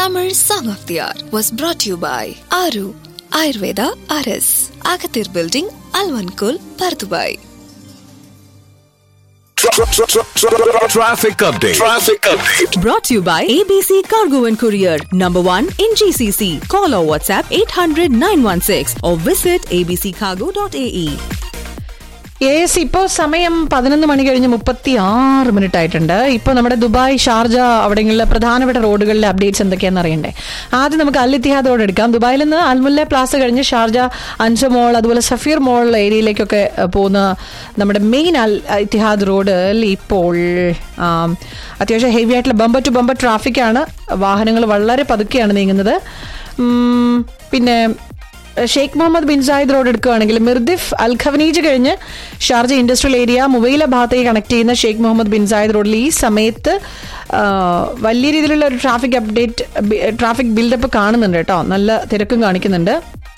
Tamil Song of the Hour was brought to you by Aru Ayurveda RS, Agathir Building, Alvankul, Pardubai. Traffic update. Brought to you by ABC Cargo and Courier, number 1 in GCC. Call or WhatsApp 800-916 or visit abccargo.ae. Yes, ഇപ്പോൾ സമയം 11 മണി കഴിഞ്ഞ് 36 minute ആയിട്ടുണ്ട്. ഇപ്പോൾ നമ്മുടെ Dubai, Sharjah അവിടെയുള്ള പ്രധാനപ്പെട്ട റോഡുകളിലെ updates എന്തൊക്കെയാണെന്ന് അറിയണ്ടേ? ആദ്യം നമുക്ക് അൽ ഇത്തിഹാദ് റോഡ് എടുക്കാം. ദുബായിൽ നിന്ന് അൽമുല്ല പ്ലാസ കഴിഞ്ഞ് ഷാർജ, അൻസ മോൾ, അതുപോലെ സഫീർ മോൾ ഏരിയയിലേക്കൊക്കെ പോകുന്ന നമ്മുടെ മെയിൻ അൽ ഇത്തിഹാദ് റോഡിൽ ഇപ്പോൾ അത്യാവശ്യം ഹെവി ആയിട്ടുള്ള ബമ്പർ ടു ബമ്പർ ട്രാഫിക്കാണ്. വാഹനങ്ങൾ വളരെ പതുക്കെയാണ് നീങ്ങുന്നത്. പിന്നെ Sheikh Muhammad bin Zayed road എടുക്കുകയാണെങ്കിൽ മിർദിഫ് അൽ ഖവനീജ് കഴിഞ്ഞ് ഷാർജ ഇൻഡസ്ട്രിയൽ ഏരിയ മുവൈല ഭാഗത്തേക്ക് കണക്ട് ചെയ്യുന്ന ഷെയ്ഖ് മുഹമ്മദ് ബിൻ സായിദ് റോഡിൽ ഈ സമയത്ത് വലിയ രീതിയിലുള്ള ഒരു ട്രാഫിക് ബിൽഡപ്പ് കാണുന്നുണ്ട് കേട്ടോ. നല്ല തിരക്കും കാണിക്കുന്നുണ്ട്.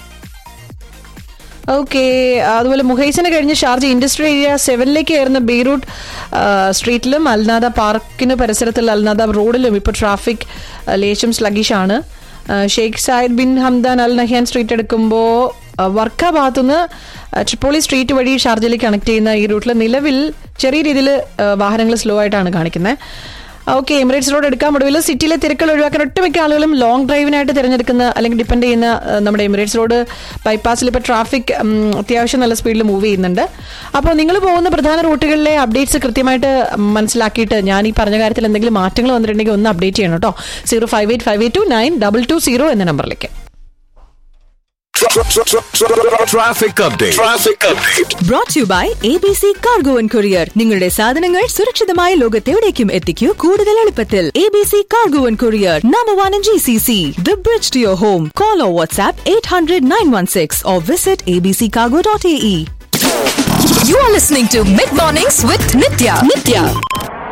ഓക്കെ, അതുപോലെ മുഹൈസിനെ കഴിഞ്ഞ് ഷാർജ ഇൻഡസ്ട്രിയൽ ഏരിയ 7ലേക്ക് കയറുന്ന ബെയ്റൂട്ട് സ്ട്രീറ്റിലും അൽനാദ പാർക്കിന് പരിസരത്തുള്ള അൽനാദ റോഡിലും ഇപ്പോൾ ട്രാഫിക് ലേശം സ്ലഗിഷാണ്. Sheikh Zayed bin Hamdan Al Nahyan street എടുക്കുമ്പോൾ വർക്ക ഭാഗത്തുനിന്ന് ട്രിപ്പോളി സ്ട്രീറ്റ് വഴി ഷാർജയിലേക്ക് കണക്ട് ചെയ്യുന്ന ഈ റൂട്ടിൽ നിലവിൽ ചെറിയ രീതിയിൽ വാഹനങ്ങൾ സ്ലോ ആയിട്ടാണ് കാണിക്കുന്നത്. ഓക്കെ, എമിറേറ്റ്സ് റോഡ് എടുക്കാൻ ഒടുവിൽ സിറ്റിയിലെ തിരക്കുകൾ ഒഴിവാക്കാൻ ഒട്ടുമിക്ക ആളുകളും ലോങ് ഡ്രൈവിനായിട്ട് തിരഞ്ഞെടുക്കുന്ന അല്ലെങ്കിൽ ഡിപ്പെൻഡ് ചെയ്യുന്ന നമ്മുടെ എമിറേറ്റ്സ് റോഡ് ബൈപ്പാസിൽ ഇപ്പോൾ ട്രാഫിക് അത്യാവശ്യം നല്ല സ്പീഡിൽ മൂവ് ചെയ്യുന്നുണ്ട്. അപ്പോൾ നിങ്ങൾ പോകുന്ന പ്രധാന റൂട്ടുകളിലെ അപ്ഡേറ്റ്സ് കൃത്യമായിട്ട് മനസ്സിലാക്കിയിട്ട് ഞാൻ ഈ പറഞ്ഞ കാര്യത്തിൽ എന്തെങ്കിലും മാറ്റങ്ങൾ വന്നിട്ടുണ്ടെങ്കിൽ ഒന്ന് അപ്ഡേറ്റ് ചെയ്യണം കേട്ടോ. 058582922 എന്ന നമ്പറിലേക്ക്. Traffic update. Brought to you by ABC Cargo and Courier. നിങ്ങളുടെ സാധനങ്ങൾ സുരക്ഷിതമായ ലോകത്തെവിടേക്കും എത്തിക്കൂ കൂടുതൽ എളുപ്പത്തിൽ. ABC Cargo and Courier, number 1 in GCC. The bridge to your home. Call or WhatsApp 800-916 or visit abccargo.ae. You are listening to Mid Mornings with Nitya.